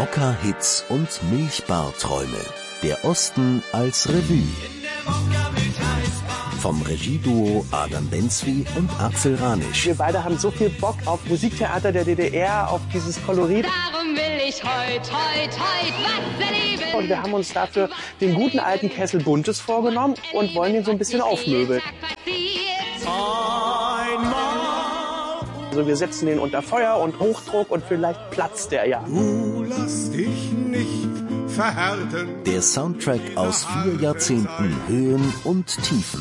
Mokka-Hits und Milchbar-Träume. Der Osten als Revue. Vom Regieduo Adam Benzwi und Axel Ranisch. Wir beide haben so viel Bock auf Musiktheater der DDR, auf dieses Kolorit. Darum will ich heut was erleben. Und wir haben uns dafür den guten alten Kessel Buntes vorgenommen und wollen ihn so ein bisschen aufmöbeln. Also wir setzen den unter Feuer und Hochdruck und vielleicht platzt der ja. Du lass dich nicht verhärten. Der Soundtrack aus 4 Jahrzehnten Höhen und Tiefen.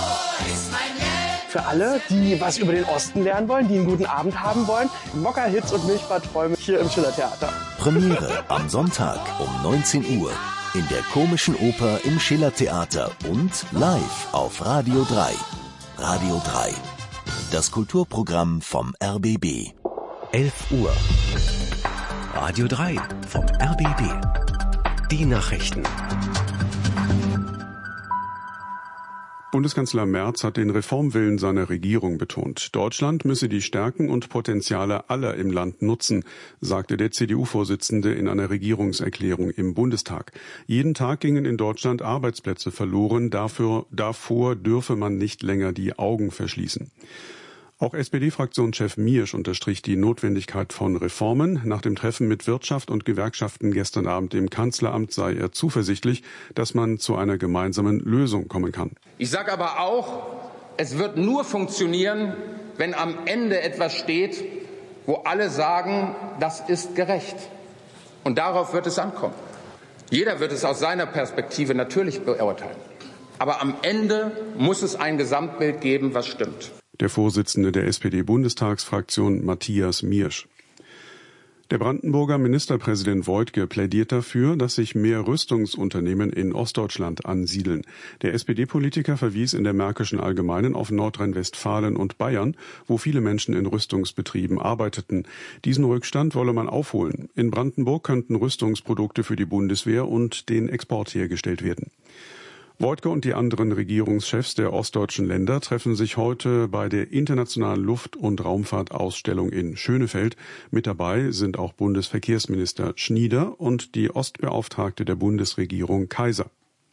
Für alle, die was über den Osten lernen wollen, die einen guten Abend haben wollen, Mokka-Hits und Milchbar-Träume hier im Schillertheater. Premiere am Sonntag um 19 Uhr in der Komischen Oper im Schillertheater und live auf Radio 3. Radio 3. Das Kulturprogramm vom RBB. 11 Uhr. Radio 3 vom RBB. Die Nachrichten. Bundeskanzler Merz hat den Reformwillen seiner Regierung betont. Deutschland müsse die Stärken und Potenziale aller im Land nutzen, sagte der CDU-Vorsitzende in einer Regierungserklärung im Bundestag. Jeden Tag gingen in Deutschland Arbeitsplätze verloren. Davor dürfe man nicht länger die Augen verschließen. Auch SPD-Fraktionschef Miersch unterstrich die Notwendigkeit von Reformen. Nach dem Treffen mit Wirtschaft und Gewerkschaften gestern Abend im Kanzleramt sei er zuversichtlich, dass man zu einer gemeinsamen Lösung kommen kann. Ich sage aber auch, es wird nur funktionieren, wenn am Ende etwas steht, wo alle sagen, das ist gerecht. Und darauf wird es ankommen. Jeder wird es aus seiner Perspektive natürlich beurteilen. Aber am Ende muss es ein Gesamtbild geben, was stimmt. Der Vorsitzende der SPD-Bundestagsfraktion Matthias Miersch. Der Brandenburger Ministerpräsident Woidke plädiert dafür, dass sich mehr Rüstungsunternehmen in Ostdeutschland ansiedeln. Der SPD-Politiker verwies in der Märkischen Allgemeinen auf Nordrhein-Westfalen und Bayern, wo viele Menschen in Rüstungsbetrieben arbeiteten. Diesen Rückstand wolle man aufholen. In Brandenburg könnten Rüstungsprodukte für die Bundeswehr und den Export hergestellt werden. Woidke und die anderen Regierungschefs der ostdeutschen Länder treffen sich heute bei der Internationalen Luft- und Raumfahrtausstellung in Schönefeld. Mit dabei sind auch Bundesverkehrsminister Schnieder und die Ostbeauftragte der Bundesregierung Kaiser.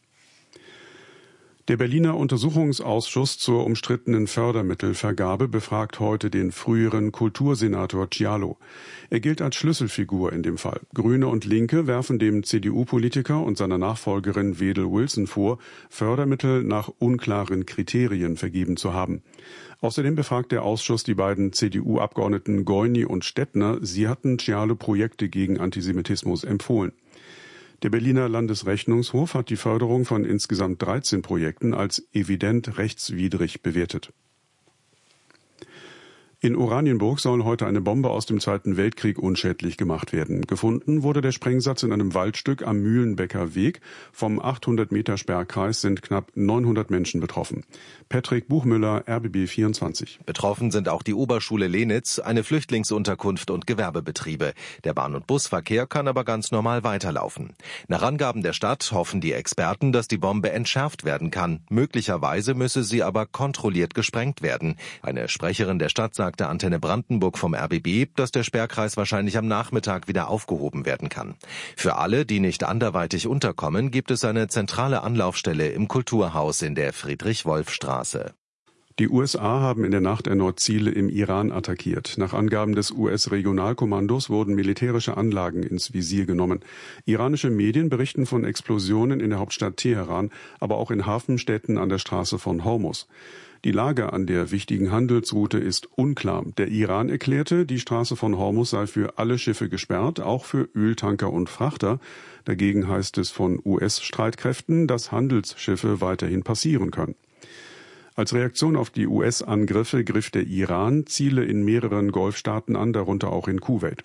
Der Berliner Untersuchungsausschuss zur umstrittenen Fördermittelvergabe befragt heute den früheren Kultursenator Giallo. Er gilt als Schlüsselfigur in dem Fall. Grüne und Linke werfen dem CDU-Politiker und seiner Nachfolgerin Wedel Wilson vor, Fördermittel nach unklaren Kriterien vergeben zu haben. Außerdem befragt der Ausschuss die beiden CDU-Abgeordneten Goini und Stettner. Sie hatten Giallo Projekte gegen Antisemitismus empfohlen. Der Berliner Landesrechnungshof hat die Förderung von insgesamt 13 Projekten als evident rechtswidrig bewertet. In Oranienburg soll heute eine Bombe aus dem Zweiten Weltkrieg unschädlich gemacht werden. Gefunden wurde der Sprengsatz in einem Waldstück am Mühlenbecker Weg. Vom 800-Meter-Sperrkreis sind knapp 900 Menschen betroffen. Patrick Buchmüller, RBB 24. Betroffen sind auch die Oberschule Lenitz, eine Flüchtlingsunterkunft und Gewerbebetriebe. Der Bahn- und Busverkehr kann aber ganz normal weiterlaufen. Nach Angaben der Stadt hoffen die Experten, dass die Bombe entschärft werden kann. Möglicherweise müsse sie aber kontrolliert gesprengt werden. Eine Sprecherin der Stadt sagte Antenne Brandenburg vom RBB, dass der Sperrkreis wahrscheinlich am Nachmittag wieder aufgehoben werden kann. Für alle, die nicht anderweitig unterkommen, gibt es eine zentrale Anlaufstelle im Kulturhaus in der Friedrich-Wolf-Straße. Die USA haben in der Nacht erneut Ziele im Iran attackiert. Nach Angaben des US-Regionalkommandos wurden militärische Anlagen ins Visier genommen. Iranische Medien berichten von Explosionen in der Hauptstadt Teheran, aber auch in Hafenstädten an der Straße von Hormuz. Die Lage an der wichtigen Handelsroute ist unklar. Der Iran erklärte, die Straße von Hormuz sei für alle Schiffe gesperrt, auch für Öltanker und Frachter. Dagegen heißt es von US-Streitkräften, dass Handelsschiffe weiterhin passieren können. Als Reaktion auf die US-Angriffe griff der Iran Ziele in mehreren Golfstaaten an, darunter auch in Kuwait.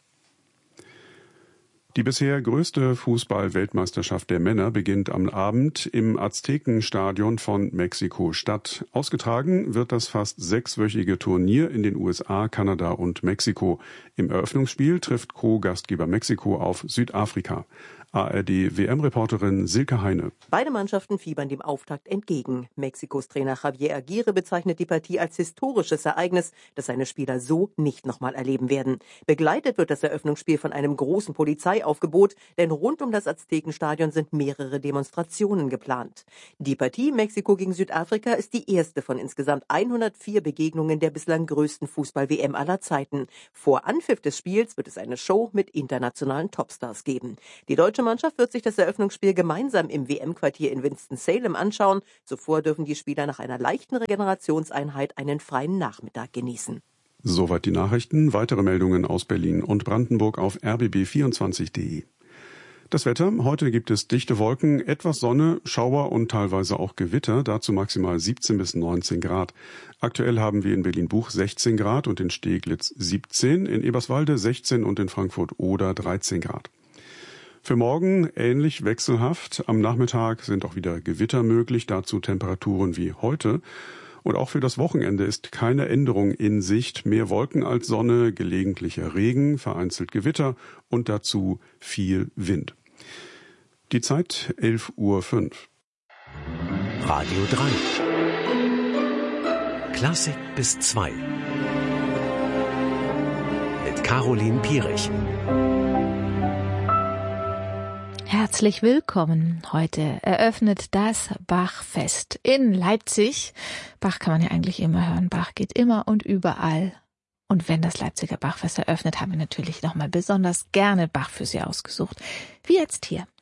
Die bisher größte Fußball-Weltmeisterschaft der Männer beginnt am Abend im Aztekenstadion von Mexiko-Stadt. Ausgetragen wird das fast 6-wöchige Turnier in den USA, Kanada und Mexiko. Im Eröffnungsspiel trifft Co-Gastgeber Mexiko auf Südafrika. ARD-WM-Reporterin Silke Heine. Beide Mannschaften fiebern dem Auftakt entgegen. Mexikos Trainer Javier Aguirre bezeichnet die Partie als historisches Ereignis, das seine Spieler so nicht nochmal erleben werden. Begleitet wird das Eröffnungsspiel von einem großen Polizeiaufgebot Partieaufgebot, denn rund um das Aztekenstadion sind mehrere Demonstrationen geplant. Die Partie Mexiko gegen Südafrika ist die erste von insgesamt 104 Begegnungen der bislang größten Fußball-WM aller Zeiten. Vor Anpfiff des Spiels wird es eine Show mit internationalen Topstars geben. Die deutsche Mannschaft wird sich das Eröffnungsspiel gemeinsam im WM-Quartier in Winston-Salem anschauen. Zuvor dürfen die Spieler nach einer leichten Regenerationseinheit einen freien Nachmittag genießen. Soweit die Nachrichten. Weitere Meldungen aus Berlin und Brandenburg auf rbb24.de. Das Wetter. Heute gibt es dichte Wolken, etwas Sonne, Schauer und teilweise auch Gewitter. Dazu maximal 17 bis 19 Grad. Aktuell haben wir in Berlin-Buch 16 Grad und in Steglitz 17, in Eberswalde 16 und in Frankfurt-Oder 13 Grad. Für morgen ähnlich wechselhaft. Am Nachmittag sind auch wieder Gewitter möglich, dazu Temperaturen wie heute. Und auch für das Wochenende ist keine Änderung in Sicht. Mehr Wolken als Sonne, gelegentlicher Regen, vereinzelt Gewitter und dazu viel Wind. Die Zeit 11:05 Uhr. Radio 3. Klassik bis 2. Mit Caroline Pierich. Herzlich willkommen. Heute eröffnet das Bachfest in Leipzig. Bach kann man ja eigentlich immer hören. Bach geht immer und überall. Und wenn das Leipziger Bachfest eröffnet, haben wir natürlich nochmal besonders gerne Bach für Sie ausgesucht. Wie jetzt hier.